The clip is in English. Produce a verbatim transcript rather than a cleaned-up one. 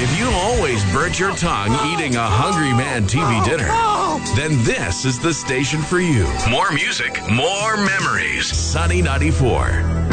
If you always burnt your tongue eating a Hungry Man T V dinner, then this is the station for you. More music, more memories. Sunny ninety-four.